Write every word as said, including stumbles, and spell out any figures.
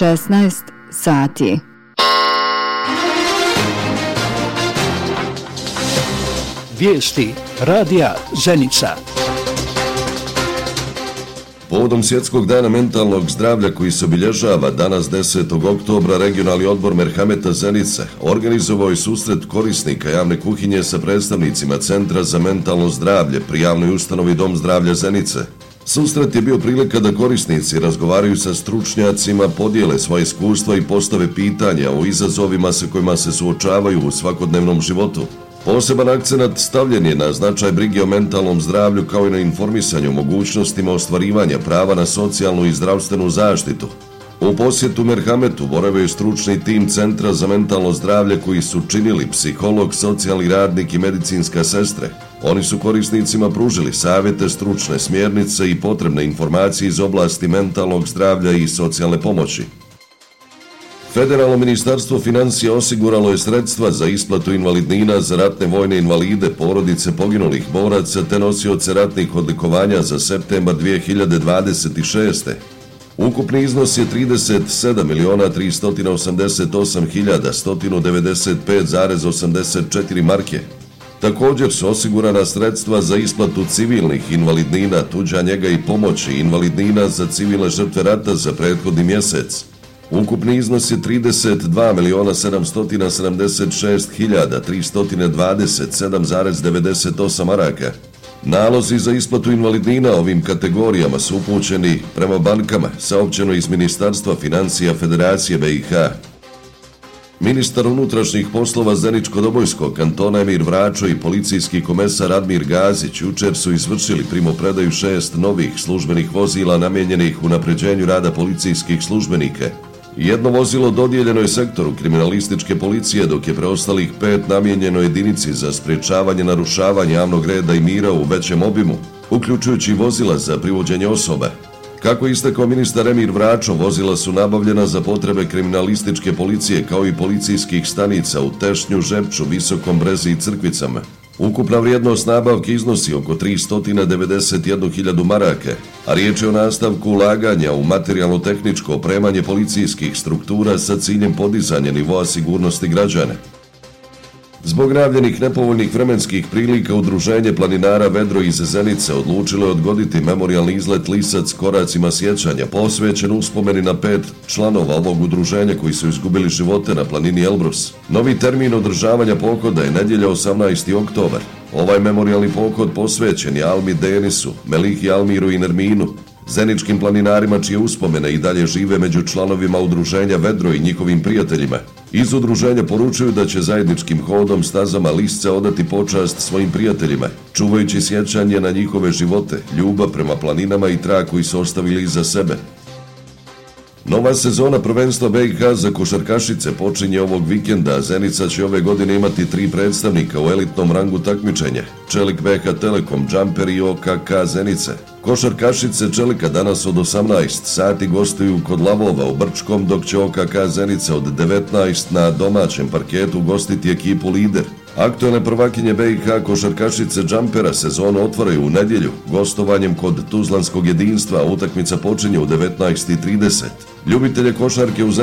šesnaest sati. Vijesti radija Zenica. Povodom Svjetskog dana mentalnog zdravlja koji se obilježava danas desetog oktobra, regionalni odbor Merhameta Zenice organizovao je susret korisnika javne kuhinje sa predstavnicima Centra za mentalno zdravlje pri javnoj ustanovi Dom zdravlja Zenice. Susret je bio prilika da korisnici razgovaraju sa stručnjacima, podijele svoje iskustva i postave pitanja o izazovima sa kojima se suočavaju u svakodnevnom životu. Poseban akcenat stavljen je na značaj brige o mentalnom zdravlju kao i na informisanju o mogućnostima ostvarivanja prava na socijalnu i zdravstvenu zaštitu. U posjetu Merhametu boravio je stručni tim Centra za mentalno zdravlje koji su činili psiholog, socijalni radnik i medicinska sestre. Oni su korisnicima pružili savjete, stručne smjernice i potrebne informacije iz oblasti mentalnog zdravlja i socijalne pomoći. Federalno ministarstvo financija osiguralo je sredstva za isplatu invalidnina za ratne vojne invalide, porodice poginulih boraca te nosioce ratnih odlikovanja za septembar dvije hiljade dvadeset šeste. Ukupni iznos je trideset sedam miliona tristo osamdeset osam hiljada sto devedeset pet zarez osamdeset četiri marke. Također su osigurana sredstva za isplatu civilnih invalidnina, tuđa njega i pomoći, invalidnina za civilne žrtve rata za prethodni mjesec. Ukupni iznos je trideset dva miliona sedamsto sedamdeset šest hiljada tristo dvadeset sedam zarez devedeset osam maraka. Nalozi za isplatu invalidnina ovim kategorijama su upućeni prema bankama, saopćeno iz Ministarstva financija Federacije B i H. Ministar unutrašnjih poslova Zeničko-Dobojskog kantona Emir Vračo i policijski komesar Admir Gazić jučer su izvršili primopredaju šest novih službenih vozila namijenjenih unapređenju rada policijskih službenika. Jedno vozilo dodijeljeno je sektoru kriminalističke policije, dok je preostalih pet namijenjeno jedinici za sprječavanje narušavanja javnog reda i mira u većem obimu, uključujući vozila za privođenje osoba. Kako je istakao ministar Emir Vračo, vozila su nabavljena za potrebe kriminalističke policije kao i policijskih stanica u Tešnju, Žepču, Visokom Brezi i Crkvicama. Ukupna vrijednost nabavke iznosi oko tristo devedeset jednu hiljadu maraka, a riječ je o nastavku ulaganja u materijalno-tehničko opremanje policijskih struktura sa ciljem podizanja nivoa sigurnosti građana. Zbog najavljenih nepovoljnih vremenskih prilika, Udruženje planinara Vedro iz Zenice odlučilo je odgoditi memorijalni izlet Lisac koracima sjećanja, posvećen uspomeni na pet članova ovog udruženja koji su izgubili živote na planini Elbrus. Novi termin održavanja pohoda je nedjelja osamnaesti oktobar. Ovaj memorijalni pohod posvećen je Almi Denisu, Melihi Almiru i Nerminu, zeničkim planinarima čije uspomene i dalje žive među članovima udruženja Vedro i njihovim prijateljima. Iz udruženja poručuju da će zajedničkim hodom stazama Lisca odati počast svojim prijateljima, čuvajući sjećanje na njihove živote, ljubav prema planinama i trag koji su ostavili iza sebe. Nova sezona prvenstva B i H za košarkašice počinje ovog vikenda, a Zenica će ove godine imati tri predstavnika u elitnom rangu takmičenja: Čelik B H Telekom, Džamper i O K K Zenice. Košarkašice Čelika danas od osamnaest sati gostuju kod Lavova u Brčkom, dok će O K K Zenica od devetnaest na domaćem parketu gostiti ekipu Lider. Aktuelne prvakinje B i H košarkašice Džampera sezonu otvaraju u nedjelju gostovanjem kod Tuzlanskog jedinstva, a utakmica počinje u devetnaest i trideset. Ljubitelje košarke u